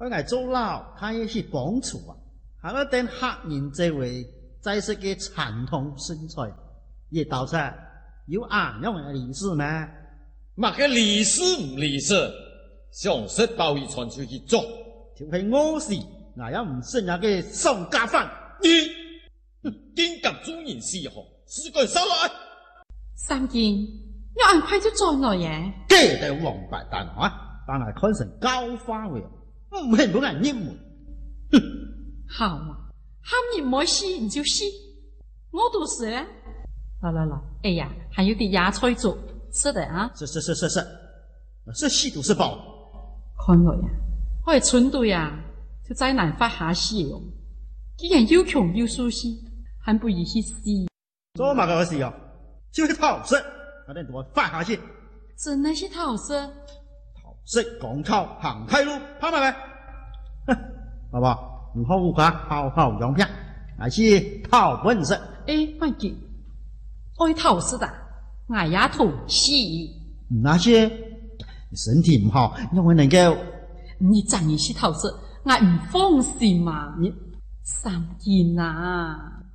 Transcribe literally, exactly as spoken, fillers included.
我挨做老，他也是帮助啊，还要等客人这位再是个传统身材，也倒出有俺样的历史吗？ 嘛个历史唔历史，常识包遗传出去做， 就是我是，俺也唔信那个宋家饭。 你，点甲主人死好，死鬼收来！ 三金，你按快就做我耶！ 这个王八蛋啊，把俺看成高花位，唔肯不俺nhập门。哼， 好啊，喊你没死你就死，我都死了。来来来，哎呀，还有点芽菜做，是的啊。 是是是是是，是稀都是宝。 看我呀，我的村队呀，就再难发下死哦。既然又穷又舒适，还不如去死。 做嘛个事哦？就是讨食，我等我发下去。 真的是讨食。 讨食广操行太路，拍埋咪？哼，好不好？唔好噶，好好养片，还是讨本事。 哎，快记，爱讨食的，俺丫头死。 那些身体唔好，因为能够你真的是讨食，俺唔放心嘛。 你三金啊！